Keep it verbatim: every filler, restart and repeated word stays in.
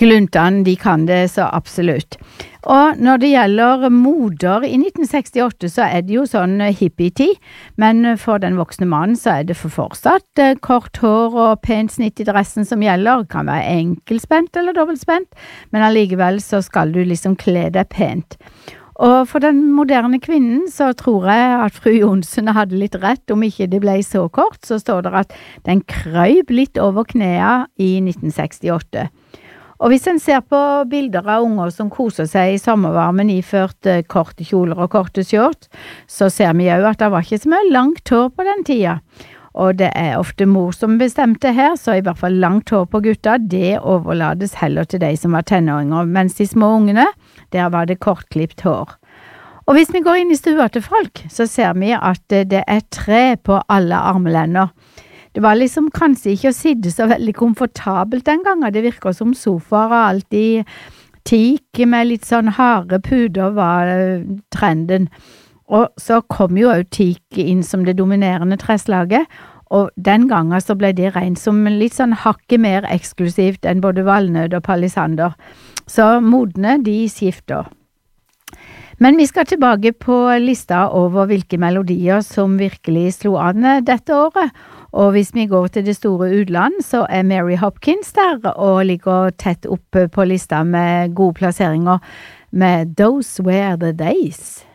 Gluntene, de kan det så absolutt. Og når det gjelder moder i nitten sekstiåtte, så er det jo sånn hippie-tid, men for den voksne mannen så er det for fortsatt eh, kort hår og pent snitt i dressen som gjelder. Det kan være enkelspent eller dobbeltspent, men allikevel så skal du liksom kle deg pent. Og for den moderne kvinnen så tror jeg at fru Johnsen hadde litt rett, om ikke det ble så kort, så står det at den krøyb litt over knea i nitten sekstiåtte. Og hvis en ser på bilder av unger som koser seg i sommervarmen iført eh, korte kjoler og korte shorts, så ser vi jo at det var ikke så mye langt hår på den tida. Og det er ofte mor som bestemte her, så i hvert fall langt hår på gutta, det overlades heller til de som var tenåringer, mens de små ungene, der var det kortklipt hår. Og hvis vi går inn i stua til folk, så ser vi at det er tre på alle armlender. Det var liksom kanskje ikke å sitte så veldig komfortabelt den gangen. Det virker som sofaer og alltid teak med litt sånn harde puder var trenden. Og så kom jo også teak inn som det dominerende treslaget, og den gangen så ble det regnet som litt sånn hakket mer eksklusivt enn både valnød og palisander. Så modene, de skifter. Men vi skal tilbake på lista over hvilke melodier som virkelig slo an dette året. Og hvis vi går til det store utland, så er Mary Hopkins der, og ligger tett oppe på lista med gode plasseringer med Those Were the Days.